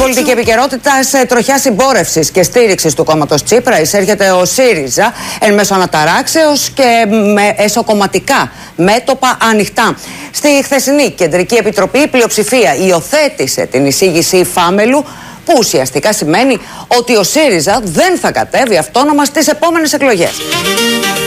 πολιτική επικαιρότητα σε τροχιά συμπόρευσης και στήριξης του κόμματος Τσίπρα εισέρχεται ο ΣΥΡΙΖΑ εν μέσω αναταράξεως και με εσωκομματικά μέτωπα ανοιχτά. Στη χθεσινή Κεντρική Επιτροπή η πλειοψηφία υιοθέτησε την εισήγηση Φάμελου, που ουσιαστικά σημαίνει ότι ο ΣΥΡΙΖΑ δεν θα κατέβει αυτόνομα στις επόμενες εκλογές.